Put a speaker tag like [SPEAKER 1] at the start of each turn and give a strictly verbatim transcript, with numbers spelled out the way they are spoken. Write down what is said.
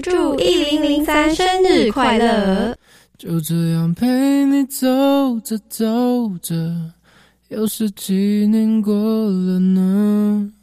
[SPEAKER 1] 祝一零零三生日快乐。
[SPEAKER 2] 就这样陪你走着走着，又是几年过了呢？